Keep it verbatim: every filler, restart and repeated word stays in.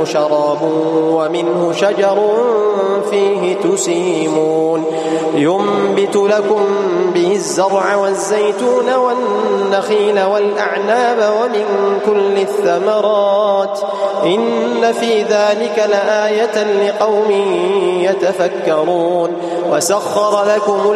منه شراب ومنه شجر فيه تسيمون ينبت لكم به الزرع والزيتون والنخيل والأعناب ومن كل الثمرات إن في ذلك لآية لقوم يتفكرون وسخر لكم